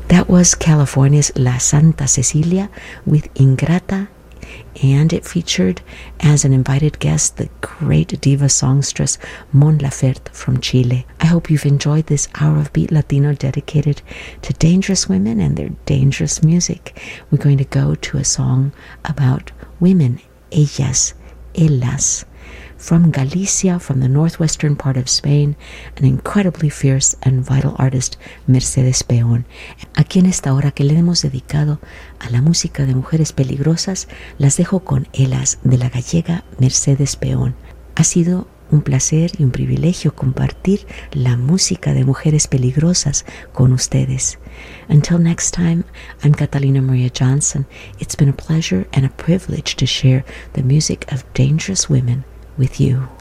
That was California's La Santa Cecilia with Ingrata, and it featured as an invited guest the great diva songstress Mon Laferte from Chile. I hope you've enjoyed this hour of Beat Latino dedicated to dangerous women and their dangerous music. We're going to go to a song about women, ellas, ellas, from Galicia, from the northwestern part of Spain, an incredibly fierce and vital artist, Mercedes Peón. Aquí en esta hora que le hemos dedicado a la música de mujeres peligrosas, las dejo con Ellas de la gallega Mercedes Peón. Ha sido un placer y un privilegio compartir la música de mujeres peligrosas con ustedes. Until next time, I'm Catalina Maria Johnson. It's been a pleasure and a privilege to share the music of dangerous women with you.